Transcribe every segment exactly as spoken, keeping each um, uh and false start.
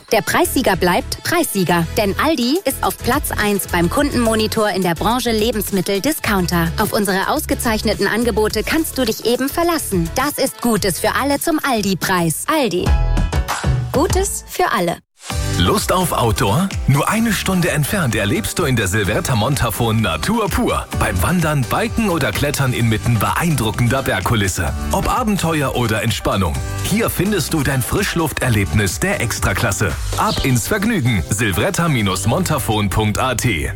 Der Preissieger bleibt Preissieger. Denn Aldi ist auf Platz eins beim Kundenmonitor in der Branche Lebensmittel-Discounter. Auf unsere ausgezeichneten Angebote kannst du dich eben verlassen. Das ist Gutes für alle zum Aldi-Preis. Aldi. Gutes für alle. Lust auf Outdoor? Nur eine Stunde entfernt erlebst du in der Silverta Montafon Natur pur. Beim Wandern, Biken oder Klettern inmitten beeindruckender Bergkulisse. Ob Abenteuer oder Entspannung. Hier findest du dein Frischlufterlebnis der Extraklasse. Ab ins Vergnügen. silvretta montafon punkt a t.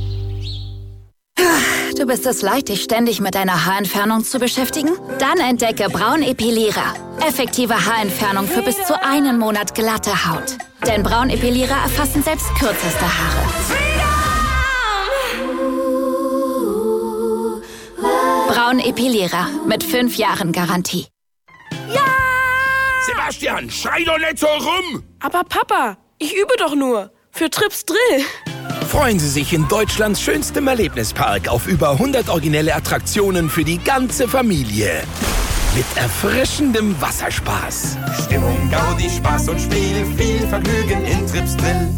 Du bist es leid, dich ständig mit deiner Haarentfernung zu beschäftigen? Dann entdecke Braunepilierer. Effektive Haarentfernung für bis zu einen Monat glatte Haut. Denn Braunepilierer erfassen selbst kürzeste Haare. Braunepilierer mit fünf Jahren Garantie. Ja! Sebastian, schrei doch nicht so rum! Aber Papa, ich übe doch nur. Für Trips Drill. Freuen Sie sich in Deutschlands schönstem Erlebnispark auf über hundert originelle Attraktionen für die ganze Familie. Mit erfrischendem Wasserspaß. Stimmung, Gaudi, Spaß und Spiel, viel Vergnügen in Trips Drill.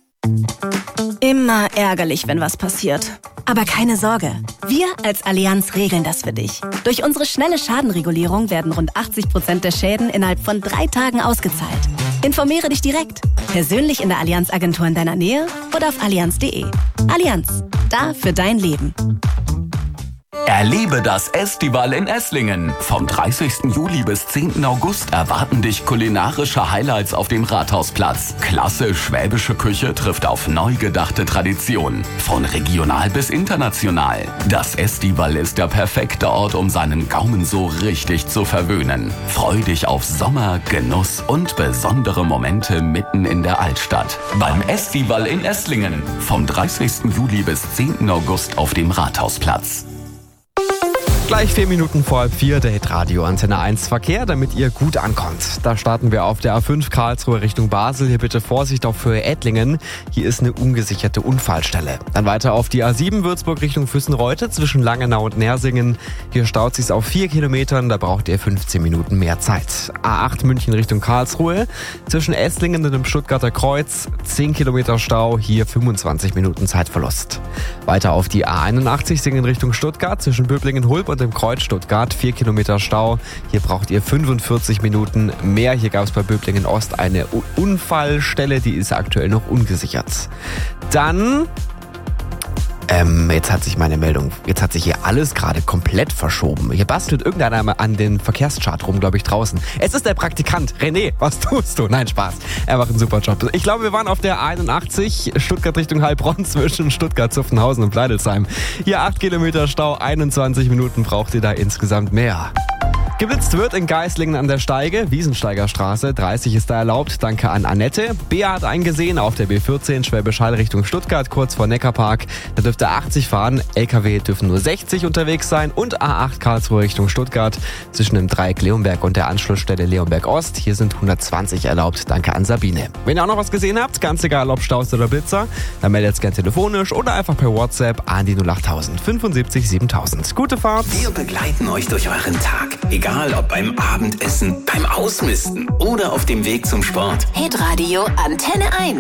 Immer ärgerlich, wenn was passiert. Aber keine Sorge, wir als Allianz regeln das für dich. Durch unsere schnelle Schadenregulierung werden rund achtzig Prozent der Schäden innerhalb von drei Tagen ausgezahlt. Informiere dich direkt, persönlich in der Allianz-Agentur in deiner Nähe oder auf allianz punkt de. Allianz, da für dein Leben. Erlebe das Estival in Esslingen. Vom dreißigsten Juli bis zehnten August erwarten dich kulinarische Highlights auf dem Rathausplatz. Klasse schwäbische Küche trifft auf neu gedachte Traditionen. Von regional bis international. Das Estival ist der perfekte Ort, um seinen Gaumen so richtig zu verwöhnen. Freu dich auf Sommer, Genuss und besondere Momente mitten in der Altstadt. Beim Estival in Esslingen. Vom dreißigsten Juli bis zehnten August auf dem Rathausplatz. Gleich vier Minuten vor halb vier, der Hitradio Antenne eins Verkehr, damit ihr gut ankommt. Da starten wir auf der A fünf Karlsruhe Richtung Basel. Hier bitte Vorsicht auf Höhe Ettlingen. Hier ist eine ungesicherte Unfallstelle. Dann weiter auf die A sieben Würzburg Richtung Füssenreute zwischen Langenau und Nersingen. Hier staut sich's auf vier Kilometern, da braucht ihr fünfzehn Minuten mehr Zeit. A acht München Richtung Karlsruhe zwischen Esslingen und dem Stuttgarter Kreuz. zehn Kilometer Stau, hier fünfundzwanzig Minuten Zeitverlust. Weiter auf die A einundachtzig Singen Richtung Stuttgart zwischen Böblingen-Hulb und dem Kreuz Stuttgart, vier Kilometer Stau. Hier braucht ihr fünfundvierzig Minuten mehr. Hier gab es bei Böblingen Ost eine Unfallstelle, die ist aktuell noch ungesichert. Dann... Ähm, jetzt hat sich meine Meldung, jetzt hat sich hier alles gerade komplett verschoben. Hier bastelt irgendeiner an den Verkehrschart rum, glaube ich, draußen. Es ist der Praktikant. René, was tust du? Nein, Spaß. Er macht einen super Job. Ich glaube, wir waren auf der einundachtzig, Stuttgart Richtung Heilbronn zwischen Stuttgart, Zuffenhausen und Bleidelsheim. Hier acht Kilometer Stau, einundzwanzig Minuten braucht ihr da insgesamt mehr. Geblitzt wird in Geislingen an der Steige, Wiesensteigerstraße, dreißig ist da erlaubt, danke an Annette. Bea hat eingesehen auf der B vierzehn Schwäbisch Hall Richtung Stuttgart, kurz vor Neckarpark. Da dürfte achtzig fahren, L K W dürfen nur sechzig unterwegs sein und A acht Karlsruhe Richtung Stuttgart zwischen dem Dreieck Leonberg und der Anschlussstelle Leonberg Ost. Hier sind hundertzwanzig erlaubt, danke an Sabine. Wenn ihr auch noch was gesehen habt, ganz egal ob Staus oder Blitzer, dann meldet es gerne telefonisch oder einfach per WhatsApp an die null acht null null fünfundsiebzig siebentausend. Gute Fahrt! Wir begleiten euch durch euren Tag. Egal ob beim Abendessen, beim Ausmisten oder auf dem Weg zum Sport. Hitradio Antenne eins.